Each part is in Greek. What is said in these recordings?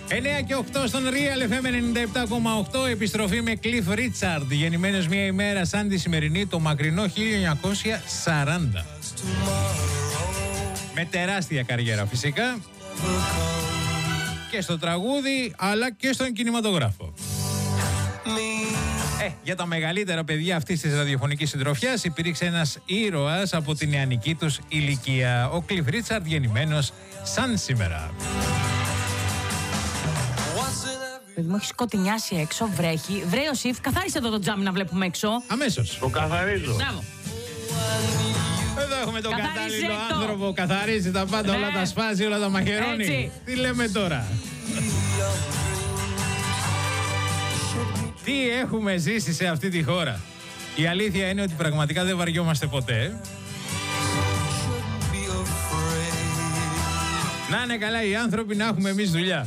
9 και 8 στον Real FM 97,8. Επιστροφή με Cliff Richard. Γεννημένος μια ημέρα σαν τη σημερινή, το μακρινό 1940. Με τεράστια καριέρα φυσικά. Και στο τραγούδι, αλλά και στον κινηματογράφο. Για τα μεγαλύτερα παιδιά αυτής της ραδιοφωνικής συντροφιάς υπήρξε ένας ήρωας από την νεανική τους ηλικία. Ο Cliff Richard, γεννημένος σαν σήμερα. Παιδί μου, έχει σκοτεινιάσει έξω, βρέχει. Βρέει ο Σιφ, καθάρισε εδώ το τζάμι να βλέπουμε έξω. Αμέσως. Το καθαρίζω. Μπράβο. Εδώ έχουμε τον Καθάρισε κατάλληλο το. άνθρωπο. Καθαρίζει τα πάντα, Ναι. όλα τα σπάζει, όλα τα μαχαιρώνει. Έτσι. Τι λέμε τώρα. Τι έχουμε ζήσει σε αυτή τη χώρα. Η αλήθεια είναι ότι πραγματικά δεν βαριόμαστε ποτέ. Να είναι καλά οι άνθρωποι, να έχουμε εμείς δουλειά.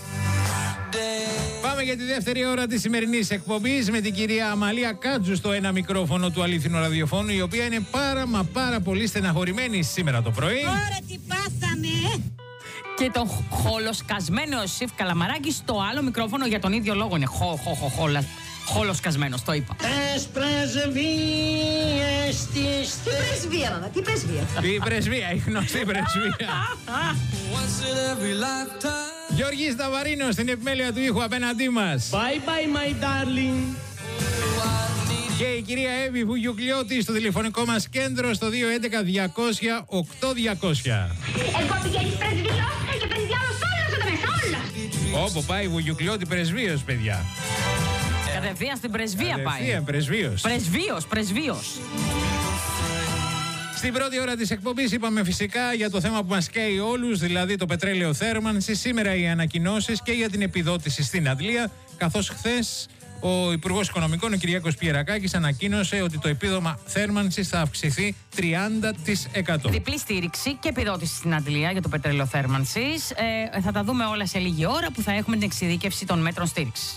Πάμε για τη δεύτερη ώρα της σημερινής εκπομπής με την κυρία Αμαλία Κάτζου στο ένα μικρόφωνο του αλήθινου ραδιοφώνου, η οποία είναι πάρα πολύ στεναχωρημένη σήμερα το πρωί. Ωραία, τι πάθαμε! Και τον χολοσκασμένο Σιφ Καλαμαράκη στο άλλο μικρόφωνο για τον ίδιο λόγο είναι. Χολοσκασμένος, το είπα. Τις πρεσβείες της... Τι πρεσβεία, μάνα, τι πρεσβεία? Η πρεσβεία, η γνωστή πρεσβεία. Γιώργης Σταβαρίνος στην επιμέλεια του ήχου απέναντί μας. Bye bye my darling. Και η κυρία Εύη Βουγιουκλιώτη στο τηλεφωνικό μας κέντρο στο 211-200-8200. Εγώ πηγαίνει πρεσβείο και παιδιά όλος το μεσόλος. Όπου πάει η Βουγιουκλιώτη πρεσβείος, παιδιά. Κατευθείαν στην πρεσβεία πάει. Κατευθείαν πρεσβείος. Πρεσβείος. Στην πρώτη ώρα της εκπομπής είπαμε φυσικά για το θέμα που μας καίει όλους, δηλαδή το πετρέλαιο θέρμανσης. Σήμερα οι ανακοινώσεις και για την επιδότηση στην Αντλία, καθώς χθες ο Υπουργός Οικονομικών, ο Κυριάκος Πιερακάκης, ανακοίνωσε ότι το επίδομα θέρμανσης θα αυξηθεί 30%. Διπλή στήριξη και επιδότηση στην Αντλία για το πετρέλαιο θέρμανσης. Θα τα δούμε όλα σε λίγη ώρα που θα έχουμε την εξειδίκευση των μέτρων στήριξης.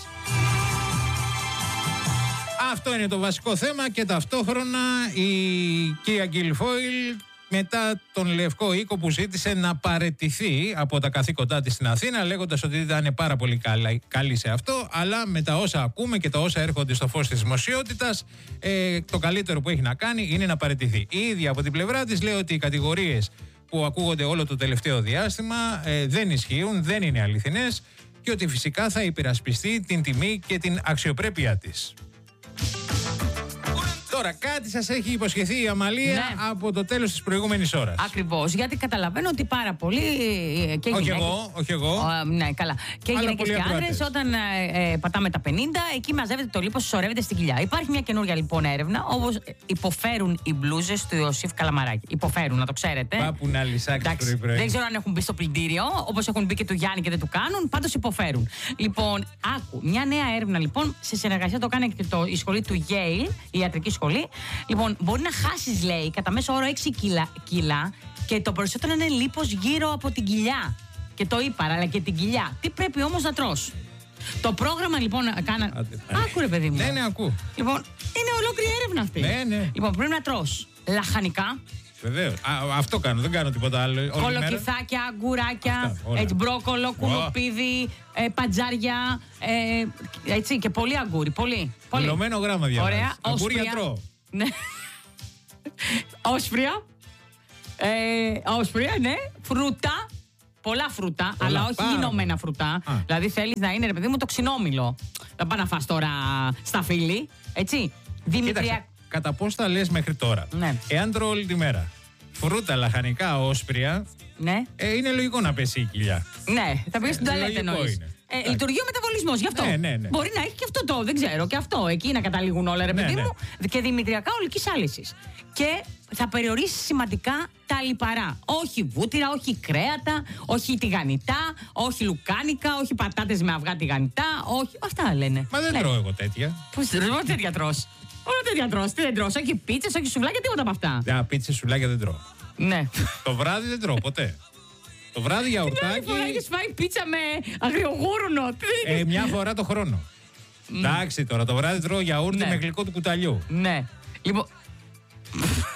Αυτό είναι το βασικό θέμα και ταυτόχρονα η κυρία Γκίλφόιλ, μετά τον Λευκό Οίκο που ζήτησε να παραιτηθεί από τα καθήκοντά της στην Αθήνα, λέγοντας ότι ήταν πάρα πολύ καλή σε αυτό, αλλά με τα όσα ακούμε και τα όσα έρχονται στο φως της δημοσιότητας, το καλύτερο που έχει να κάνει είναι να παραιτηθεί. Η ίδια από την πλευρά της λέει ότι οι κατηγορίες που ακούγονται όλο το τελευταίο διάστημα δεν ισχύουν, δεν είναι αληθινές και ότι φυσικά θα υπερασπιστεί την τιμή και την αξιοπρέπειά της. Τώρα, κάτι σας έχει υποσχεθεί η Αμαλία, ναι, από το τέλος της προηγούμενης ώρας. Ακριβώς, γιατί καταλαβαίνω ότι πάρα πολλοί και όχι γυναίκες... όχι εγώ. Ναι, καλά. Και οι γυναίκες και άντρες, όταν πατάμε τα 50, εκεί μαζεύεται το λίπος, σωρεύεται στην κοιλιά. Υπάρχει μια καινούργια λοιπόν έρευνα, όπως υποφέρουν οι μπλούζες του Ιωσήφ Καλαμαράκη. Υποφέρουν, να το ξέρετε. Πάπου να λυσάξει πρωί-πρωί. Δεν ξέρω αν έχουν μπει στο πλυντήριο, όπως έχουν μπει και του Γιάννη και δεν του κάνουν. Πάντως υποφέρουν. Λοιπόν, άκου, μια νέα έρευνα λοιπόν, σε συνεργασία το κάνει και η σχολή του Yale, η ιατρική σχολή. Λοιπόν, μπορεί να χάσεις, λέει, κατά μέσο όρο 6 κιλά και το περισσότερο είναι λίπος γύρω από την κοιλιά. Και το ύπαρα, αλλά και την κοιλιά. Τι πρέπει όμως να τρως? Το πρόγραμμα λοιπόν άκου ρε παιδί μου. Ναι, ακού. Λοιπόν, είναι ολόκληρη έρευνα αυτή. Ναι. Λοιπόν, πρέπει να τρως λαχανικά. Βεβαίως. Αυτό κάνω, δεν κάνω τίποτα άλλο. Κολοκυθάκια, αγκουράκια, μπρόκολο, κουνουπίδι, πατζάρια. Έτσι και πολύ αγκούρι. Πολύ. Δηλωμένο γράμμα διαβάζει. Ωραία. Αγκούρια τρώω. Ναι. Όσπρια, ναι. Φρούτα. Πολλά φρούτα, αλλά όχι γινωμένα φρούτα. Δηλαδή θέλεις να είναι, ρε παιδί μου, το ξινόμηλο. Δεν πάει να φας τώρα στα φύλλη. Έτσι. Δημητρία. Κατά πώς τα λες μέχρι τώρα. Ναι. Εάν τρώω όλη τη μέρα φρούτα, λαχανικά, όσπρια, ναι, είναι λογικό να πέσει η κοιλιά. Ναι, θα πήγες στην τουαλέτα εννοείς. Λειτουργεί ο μεταβολισμός, γι' αυτό. Ναι. Μπορεί να έχει και αυτό το, δεν ξέρω, και αυτό. Εκεί να καταλήγουν όλα, ρε παιδί μου. Και δημητριακά ολικής άλυσης. Και θα περιορίσει σημαντικά τα λιπαρά. Όχι βούτυρα, όχι κρέατα, όχι τηγανιτά, όχι λουκάνικα, όχι πατάτες με αυγά τηγανιτά, όχι. Αυτά λένε. Μα δεν τρώω εγώ τέτοια. Πώς τέτοια τρως? Όλα τέτοια τρως. Τι δεν τρως? Όχι πίτσες, όχι σουβλάκια, τίποτα από αυτά. Πίτσες, σουβλάκια δεν τρώω. Ναι. Το βράδυ δεν τρώω ποτέ. Το βράδυ γιαουρτάκι. Την φορά έχεις φάει πίτσα με αγριογούρουνο. Μια φορά το χρόνο. Εντάξει τώρα, το βράδυ τρώω γιαούρτι με γλυκό του κουταλιού. Ναι. Λοιπόν.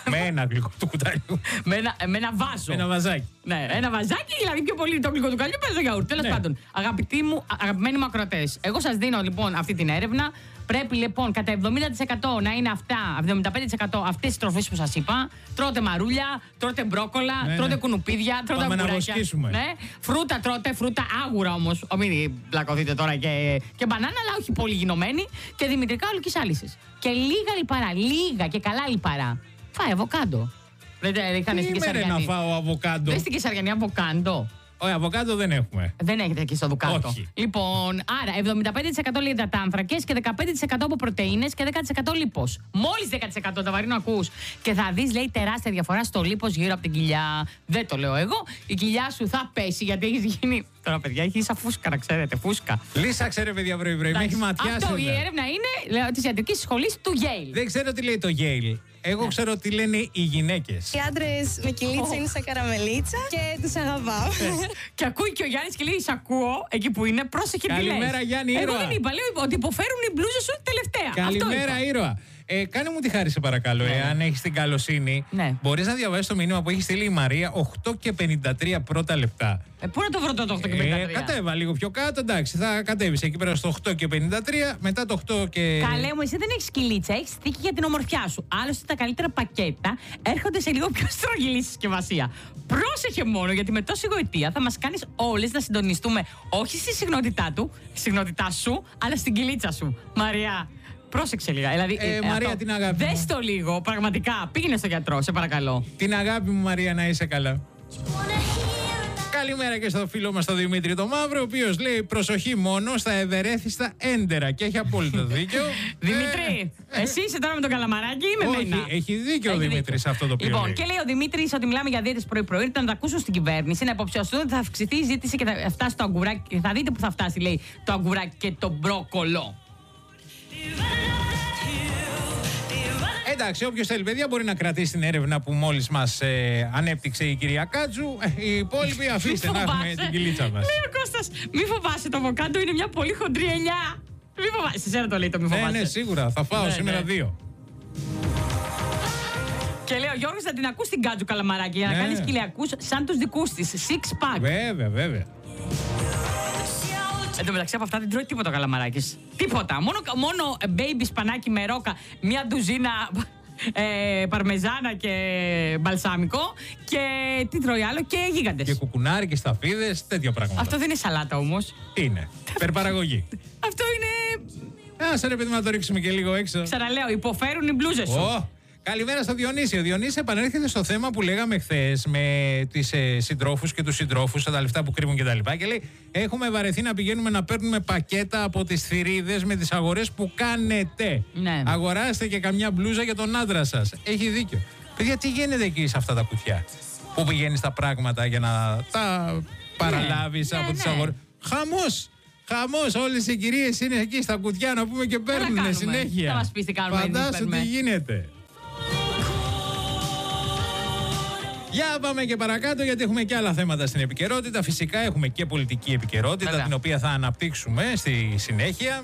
Με ένα γλυκό του κουταλιού. με ένα βάζο. Με ένα βαζάκι. Ναι, ένα βαζάκι, δηλαδή πιο πολύ το γλυκό του κουταλιού πέρα στο γιαούρτι. Τέλος πάντων, αγαπημένοι μου ακροατές, εγώ σας δίνω λοιπόν αυτή την έρευνα. Πρέπει λοιπόν κατά 70% να είναι αυτά, 75% αυτές τις τροφές που σας είπα. Τρώτε μαρούλια, τρώτε μπρόκολα, τρώτε κουνουπίδια, τρώτε αγκουράκια. Ναι. Φρούτα τρώτε, φρούτα άγουρα όμως. Μην πλακωθείτε τώρα και μπανάνα, αλλά όχι πολύ γινωμένη. Και δημητρικά ολικής άλυσης. Και λίγα λιπαρά, λίγα και καλά λιπαρά. Φάει αβοκάντο. Δεν είχαν στην Κεσαριανή. Να φάω αβοκάντο. Δεν στην Κεσαριανή αβοκάντο. Όχι, αβοκάντο δεν έχουμε. Δεν έχετε εκεί στο Δουκάτο. Όχι. Λοιπόν, άρα 75% λέει υδατάνθρακες και 15% από πρωτεΐνες και 10% λίπος. Μόλις 10% τα βαρύνω ακούς. Και θα δεις, λέει, τεράστια διαφορά στο λίπος γύρω από την κοιλιά. Δεν το λέω εγώ. Η κοιλιά σου θα πέσει γιατί έχεις γίνει. Τώρα, παιδιά, έχει σαν φούσκα, να ξέρετε. Φούσκα. Λύσαξε, ρε παιδιά, πρωί-πρωί. Με έχει ματιάσει. Αυτό η έρευνα είναι της ιατρικής σχολής του Yale. Δεν ξέρω τι λέει το Yale. Εγώ ξέρω τι λένε οι γυναίκες. Οι άντρες με κυλίτσα είναι σαν καραμελίτσα και τους αγαπάω. Και ακούει και ο Γιάννης και λέει: σ' ακούω εκεί που είναι, πρόσεχε τι λες. Καλημέρα, Γιάννη, ήρωα. Εγώ δεν είπα, λέω ότι υποφέρουν οι μπλούζες σου τελευταία. Καλημέρα, ήρωα. Κάνε μου τη χάρη, σε παρακαλώ, αν έχεις την καλοσύνη. Ναι. Μπορείς να διαβάσεις το μήνυμα που έχει στείλει η Μαρία 8 και 53 πρώτα λεπτά. Πού να το βρω το 8 και 53. Κατέβα λίγο πιο κάτω, εντάξει, θα κατέβεις εκεί πέρα στο 8 και 53, μετά το 8 και... Καλέ μου, εσύ δεν έχεις κυλίτσα, έχεις θήκη για την ομορφιά σου. Άλλωστε τα καλύτερα πακέτα έρχονται σε λίγο πιο στρογγυλή συσκευασία. Πρόσεχε μόνο, γιατί με τόση γοητεία θα μας κάνεις όλες να συντονιστούμε όχι στη συχνότητά σου, αλλά στην κυλίτσα σου. Μαρία. Πρόσεξε λίγα. Δηλαδή, Μαρία, την αγάπη. Δες το λίγο, πραγματικά. Πήγαινε στο γιατρό, σε παρακαλώ. Την αγάπη μου, Μαρία, να είσαι καλά. Καλημέρα και στο φίλο μας τον Δημήτρη το Μαύρο, ο οποίος λέει προσοχή μόνο στα ευερέθιστα έντερα και έχει απόλυτο δίκιο. Δημήτρη, εσύ είσαι τώρα με τον καλαμαράκι ή με μένα? Έχει δίκιο ο Δημήτρης αυτό το οποίο Λοιπόν, λέει. και λέει ο Δημήτρης ότι μιλάμε για δίαιτες πρωί-πρωί, όταν τα ακούσουν στην κυβέρνηση να υποψιαστούν ότι θα αυξηθεί η ζήτηση και θα φτάσει το αγκουράκι. Θα δείτε που θα φτάσει, λέει, το αγκουράκι και το μπρόκολο. Εντάξει, όποιος θέλει, παιδιά, μπορεί να κρατήσει την έρευνα που μόλις μας ανέπτυξε η κυρία Κάτζου. Οι υπόλοιποι αφήστε να έχουμε την κυλίτσα μας. Λέει ο Κώστας, μη φοβάσαι, το αβοκάντο είναι μια πολύ χοντρή ελιά. Μη φοβάσαι, σε σένα το λέει το μη φοβάσαι. Ναι, σίγουρα, θα φάω σήμερα 2. Και λέει ο Γιώργος να την ακούς την Κάτζου καλαμαράκι για να κάνεις κοιλιακούς σαν τους δικούς της. 6 pack. Βέβαια. Εν τω μεταξύ από αυτά δεν τρώει τίποτα ο καλαμαράκης. Τίποτα. Μόνο baby σπανάκι με ρόκα, μία ντουζίνα παρμεζάνα και μπαλσάμικο και τι τρώει άλλο και γίγαντες. Και κουκουνάρι και σταφίδες, τέτοια πράγματα. Αυτό δεν είναι σαλάτα όμως. Τι είναι, υπερπαραγωγή. Αυτό είναι... Άσε ρε παιδί να το ρίξουμε και λίγο έξω. Ξαναλέω, υποφέρουν οι μπλούζες σου. Καλημέρα στο Διονύση. Ο Διονύσης επανέρχεται στο θέμα που λέγαμε χθες με τις συντρόφους και τους συντρόφους, τα λεφτά που κρύβουν κτλ. Και λέει: έχουμε βαρεθεί να πηγαίνουμε να παίρνουμε πακέτα από τις θηρίδες με τις αγορές που κάνετε. Ναι. Αγοράστε και καμιά μπλούζα για τον άντρα σας. Έχει δίκιο. Παιδιά, τι γίνεται εκεί σε αυτά τα κουτιά που πηγαίνεις τα πράγματα για να τα παραλάβεις από τις αγορές. Χαμός, όλες οι κυρίες είναι εκεί στα κουτιά να πούμε και παίρνουν συνέχεια. Θα μας πεις τι κάνουμε. Φαντάσου τι γίνεται. Για πάμε και παρακάτω, γιατί έχουμε και άλλα θέματα στην επικαιρότητα. Φυσικά έχουμε και πολιτική επικαιρότητα, την οποία θα αναπτύξουμε στη συνέχεια.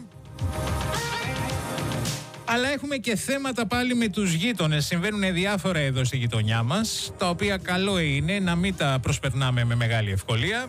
Αλλά έχουμε και θέματα πάλι με τους γείτονες. Συμβαίνουν διάφορα εδώ στη γειτονιά μας, τα οποία καλό είναι να μην τα προσπερνάμε με μεγάλη ευκολία.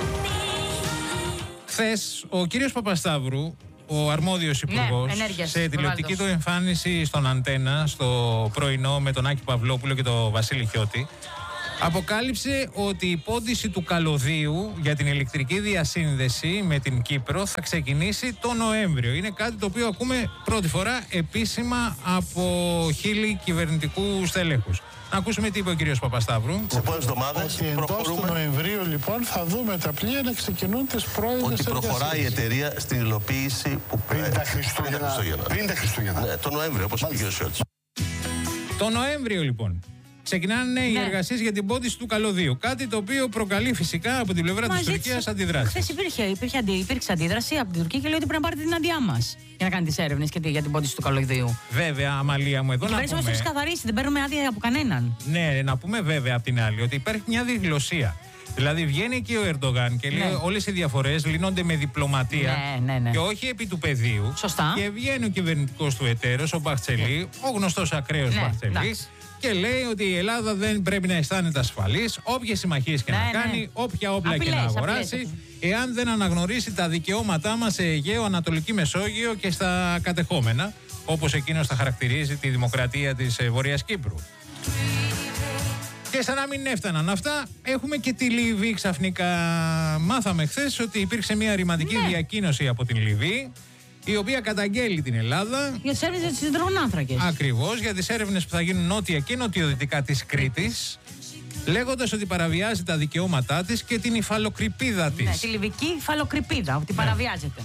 Χθες, ο κύριος Παπασταύρου, ο αρμόδιος υπουργός, σε τηλεοπτική του εμφάνιση στον Αντένα, στο πρωινό με τον Άκη Παυλόπουλο και τον Βασίλη Χιώτη, αποκάλυψε ότι η πόντιση του καλωδίου για την ηλεκτρική διασύνδεση με την Κύπρο θα ξεκινήσει το Νοέμβριο. Είναι κάτι το οποίο ακούμε πρώτη φορά επίσημα από χείλη κυβερνητικού στέλεχους. Να ακούσουμε τι είπε ο κύριος Παπασταύρου. Σε επόμενες εβδομάδες εντός του Νοεμβρίου λοιπόν θα δούμε τα πλοία να ξεκινούν τις πρώιμες εργασίες. Ότι προχωράει η εταιρεία στην υλοποίηση που πριν τα Χριστούγεννα. Ναι, το Νοέμβριο, όπως είπε ο κ. Σιώτης. Το Νοέμβριο λοιπόν ξεκινάνε οι εργασίες για την πόντιση του καλωδίου. Κάτι το οποίο προκαλεί φυσικά από την πλευρά της Τουρκίας αντιδράσεις. Χθες υπήρξε αντίδραση από την Τουρκία και λέει ότι πρέπει να πάρετε την άδειά μας για να κάνει τις έρευνες και για την πόντιση του καλωδίου. Βέβαια, Αμαλία μου, εδώ να πούμε. Η κυβέρνηση όμως καθαρίσει, δεν παίρνουμε άδεια από κανέναν. Ναι, να πούμε βέβαια απ' την άλλη ότι υπάρχει μια διγλωσία. Δηλαδή βγαίνει και ο Ερντογάν και λέει όλες οι διαφορές λύνονται με διπλωματία και όχι επί του πεδίου. Σωστά. Και βγαίνει ο κυβερνητικός του εταίρος, ο Μπαχτσελή, ο γνωστός ακραίος Μπαχτσελή, Και λέει ότι η Ελλάδα δεν πρέπει να αισθάνεται ασφαλής, όποιες συμμαχίες και να κάνει, όποια όπλα και να αγοράσει, εάν δεν αναγνωρίσει τα δικαιώματά μας σε Αιγαίο, Ανατολική Μεσόγειο και στα κατεχόμενα, όπως εκείνος θα χαρακτηρίζει τη δημοκρατία της Βορειάς Κύπρου. Και σαν να μην έφταναν αυτά, έχουμε και τη Λιβύη ξαφνικά. Μάθαμε χθες ότι υπήρξε μια ρηματική διακοίνωση από την Λιβύη, η οποία καταγγέλει την Ελλάδα για τις έρευνες για τις υδρογονάνθρακες. Ακριβώς, για τις έρευνες που θα γίνουν νότια και νοτιοδυτικά της Κρήτης, λέγοντας ότι παραβιάζει τα δικαιώματά της και την υφαλοκρηπίδα της. Ναι, τη λιβική υφαλοκρηπίδα, ότι παραβιάζεται.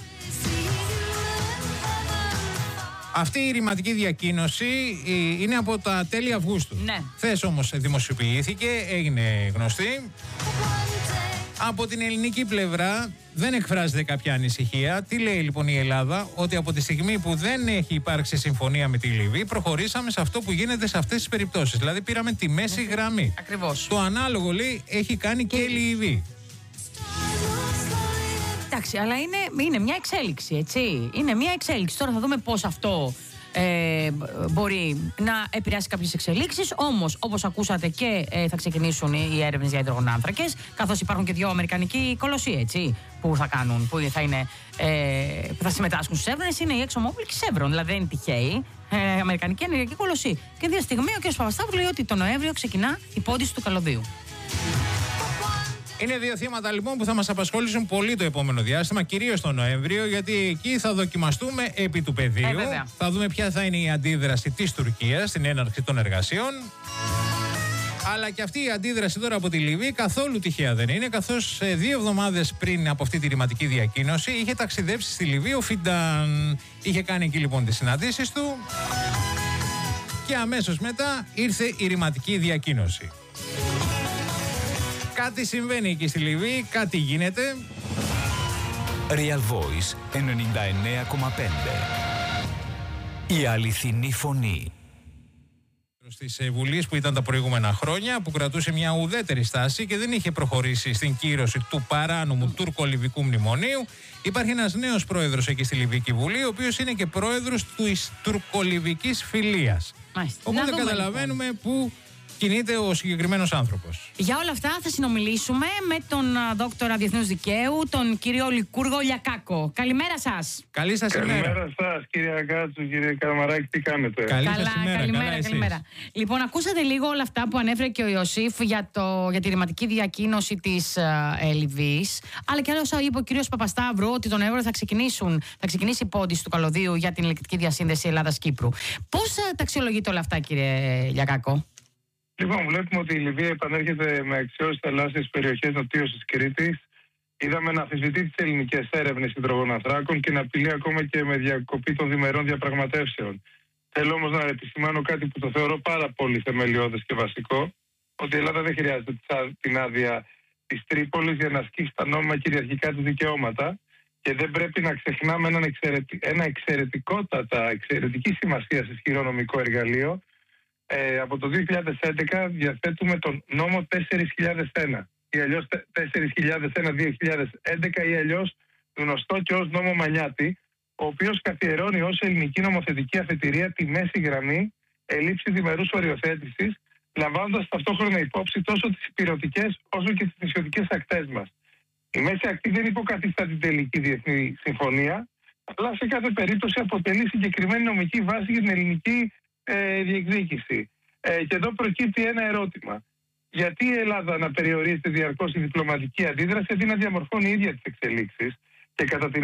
Αυτή η ρηματική διακοίνωση είναι από τα τέλη Αυγούστου. Ναι. Χθες όμως δημοσιοποιήθηκε, έγινε γνωστή. Από την ελληνική πλευρά δεν εκφράζεται κάποια ανησυχία. Τι λέει λοιπόν η Ελλάδα? Ότι από τη στιγμή που δεν έχει υπάρξει συμφωνία με τη Λιβύη, προχωρήσαμε σε αυτό που γίνεται σε αυτές τις περιπτώσεις. Δηλαδή πήραμε τη μέση γραμμή. Ακριβώς. Το ανάλογο, λέει, έχει κάνει και η Λιβύη. Εντάξει, αλλά είναι μια εξέλιξη, έτσι. Είναι μια εξέλιξη. Τώρα θα δούμε πώς αυτό μπορεί να επηρεάσει κάποιες εξελίξεις. Όμως, όπως ακούσατε, και θα ξεκινήσουν οι έρευνες για υδρογονάνθρακες, καθώς υπάρχουν και 2 αμερικανικοί κολοσσοί, έτσι, που θα κάνουν, που θα συμμετάσχουν στις έρευνες. Είναι η ExxonMobil και η Chevron, δηλαδή δεν είναι τυχαίοι. Αμερικανική ενεργειακή κολοσσή. Και αυτή τη στιγμή ο κ. Παπασταύρου λέει ότι τον Νοέμβριο ξεκινά η πόντιση του καλωδίου. Είναι 2 θέματα λοιπόν που θα μας απασχολήσουν πολύ το επόμενο διάστημα, κυρίως τον Νοέμβριο, γιατί εκεί θα δοκιμαστούμε επί του πεδίου. Θα δούμε ποια θα είναι η αντίδραση της Τουρκίας στην έναρξη των εργασιών. Αλλά και αυτή η αντίδραση τώρα από τη Λιβύη καθόλου τυχαία δεν είναι, καθώς 2 εβδομάδες πριν από αυτή τη ρηματική διακοίνωση είχε ταξιδέψει στη Λιβύη ο Φιντάν. Είχε κάνει εκεί λοιπόν τις συναντήσεις του και αμέσως μετά ήρθε η ρηματική διακοίνωση. Κάτι συμβαίνει εκεί στη Λιβύη, κάτι γίνεται. Real Voice 99,5. Η αληθινή φωνή. Της Βουλής που ήταν τα προηγούμενα χρόνια, που κρατούσε μια ουδέτερη στάση και δεν είχε προχωρήσει στην κύρωση του παράνομου τουρκο-λιβικού μνημονίου. Υπάρχει ένας νέος πρόεδρος εκεί στη Λιβική Βουλή, ο οποίος είναι και πρόεδρος της τουρκο-λιβικής φιλίας. Οπότε καταλαβαίνουμε που κινείται ο συγκεκριμένος άνθρωπος. Για όλα αυτά θα συνομιλήσουμε με τον δόκτορα Διεθνούς Δικαίου, τον κύριο Λικούργο Λιακάκο. Καλημέρα σας. Καλή σας ημέρα. Καλημέρα σας, κύριε Κάτσου, κύριε Καραμαράκη, τι κάνετε? Καλημέρα. Λοιπόν, ακούσατε λίγο όλα αυτά που ανέφερε και ο Ιωσήφ για τη ρηματική διακοίνωση της Λιβύης, αλλά και όσα είπε ο κύριος Παπασταύρου, ότι τον Νοέμβριο θα ξεκινήσει η πόντιση του καλωδίου για την ηλεκτρική διασύνδεση Ελλάδας-Κύπρου. Πώς τα αξιολογείτε όλα αυτά, κύριε Λιακάκο? Λοιπόν, βλέπουμε ότι η Λιβύη επανέρχεται με αξιώσεις θαλάσσιες περιοχές νοτίως της Κρήτης. Είδαμε να αμφισβητεί τις ελληνικές έρευνες υδρογονανθράκων και να απειλεί ακόμα και με διακοπή των διμερών διαπραγματεύσεων. Θέλω όμως να επισημάνω κάτι που το θεωρώ πάρα πολύ θεμελιώδες και βασικό, ότι η Ελλάδα δεν χρειάζεται την άδεια της Τρίπολης για να ασκήσει τα νόμιμα κυριαρχικά της δικαιώματα και δεν πρέπει να ξεχνάμε ένα εξαιρετική σημασία ισχυρό νομικό εργαλείο. Από το 2011 διαθέτουμε τον νόμο 4001 ή αλλιώς 4001-2011 ή αλλιώς γνωστό και ως νόμο Μανιάτη, ο οποίος καθιερώνει ως ελληνική νομοθετική αφετηρία τη μέση γραμμή ελήψη διμερούς οριοθέτησης, λαμβάνοντας ταυτόχρονα υπόψη τόσο τις ηπειρωτικές όσο και τις νησιωτικές ακτές μας. Η μέση ακτή δεν υποκαθιστά την τελική διεθνή συμφωνία, αλλά σε κάθε περίπτωση αποτελεί συγκεκριμένη νομική βάση για την ελληνική διεκδίκηση. Και εδώ προκύπτει ένα ερώτημα. Γιατί η Ελλάδα να περιορίζεται διαρκώς η διπλωματική αντίδραση αντί να διαμορφώνει η ίδια τις εξελίξεις? Και κατά την